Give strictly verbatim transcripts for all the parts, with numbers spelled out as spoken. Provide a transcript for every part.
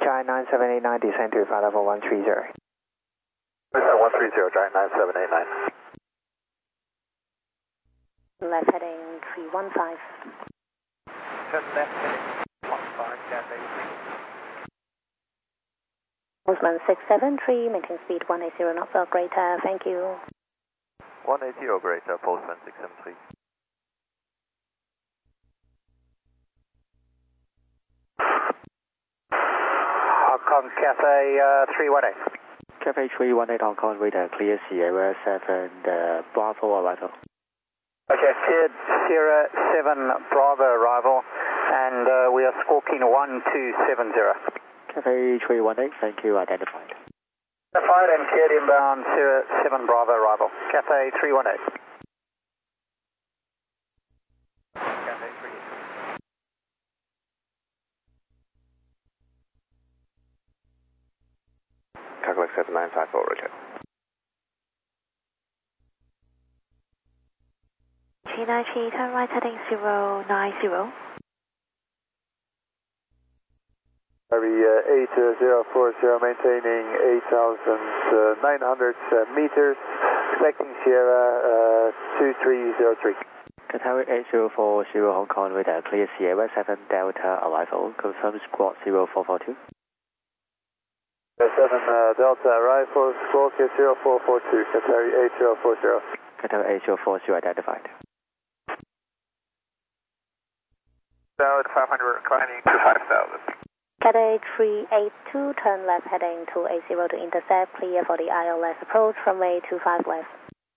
Giant nine seven eight nine, descend to flight level one three zero. one three zero, Giant nine seven eight nine. Left heading three one five. Turn left heading one five, Cathay three. Osman six seven three, maintain speed one eighty knots or greater, thank you. one eighty greater, Postman six seven three. Hong Kong Cathay uh, three one eight. Cathay three one eight, Hong Kong radar, clear Sierra seven, uh, Bravo arrival. Okay, cleared Sierra seven Bravo arrival, and uh, we are squawking one two seven zero. Cathay three one eight, thank you, identified. Identified and cleared inbound Sierra seven Bravo arrival. Cathay three one eight. Cathay three one eight. Calculate seven nine five four, Roger. three nine three, turn right heading zero nine zero. Harry uh, eight zero four zero, maintaining eight thousand nine hundred uh, meters, expecting Sierra uh, two three zero three. Cathay eight zero four zero, Hong Kong radar, clear Sierra seven Delta arrival, confirm squawk zero four four two. seven uh, Delta arrival, squawk zero four four two, Cathay eight zero four zero. Cathay eight zero four zero identified. South five hundred, climbing to five thousand. Cathay three eight two, turn left heading two eight zero to intercept, clear for the I L S approach, runway two five left.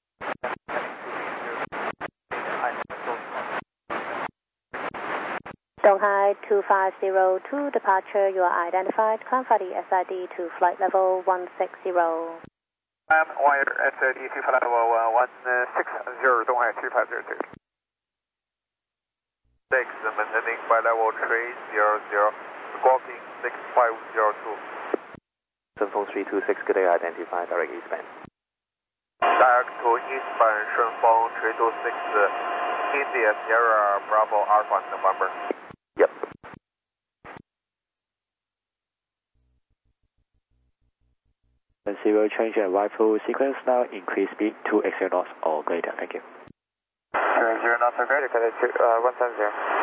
Donghai two five zero two, departure, you are identified, climb for the S I D to flight level one six zero. I'm wire S I D to flight level one six zero, Donghai two five zero two. six, maintaining flight level three zero zero, squawking six five zero two. seven four three two six, good day, identified, direct eastbound. Direct to eastbound, Shenfeng three two six, India Sierra Bravo Alpha November. Yep. Zero, change and arrival sequence now, increase speed to eighty knots or greater, thank you. Zero, zero knots or greater, Cathay uh, one seven zero.